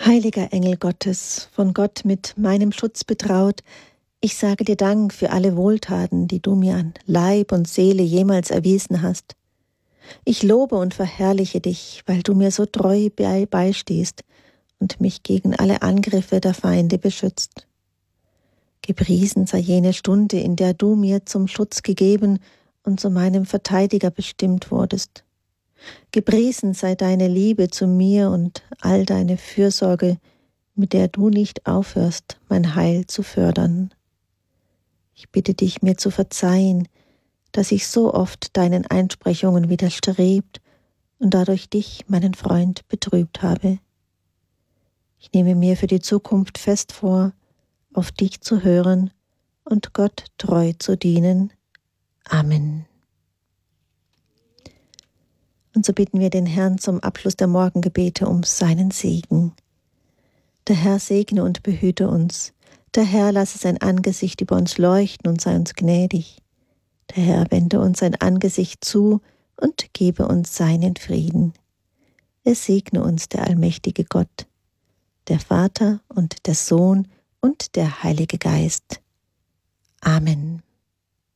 Heiliger Engel Gottes, von Gott mit meinem Schutz betraut, ich sage dir Dank für alle Wohltaten, die du mir an Leib und Seele jemals erwiesen hast. Ich lobe und verherrliche dich, weil du mir so treu beistehst und mich gegen alle Angriffe der Feinde beschützt. Gepriesen sei jene Stunde, in der du mir zum Schutz gegeben und zu meinem Verteidiger bestimmt wurdest. Gepriesen sei deine Liebe zu mir und all deine Fürsorge, mit der du nicht aufhörst, mein Heil zu fördern. Ich bitte dich, mir zu verzeihen, dass ich so oft deinen Einsprechungen widerstrebt und dadurch dich, meinen Freund, betrübt habe. Ich nehme mir für die Zukunft fest vor, auf dich zu hören und Gott treu zu dienen. Amen. Und so bitten wir den Herrn zum Abschluss der Morgengebete um seinen Segen. Der Herr segne und behüte uns. Der Herr lasse sein Angesicht über uns leuchten und sei uns gnädig. Der Herr wende uns sein Angesicht zu und gebe uns seinen Frieden. Es segne uns der allmächtige Gott, der Vater und der Sohn und der Heilige Geist. Amen.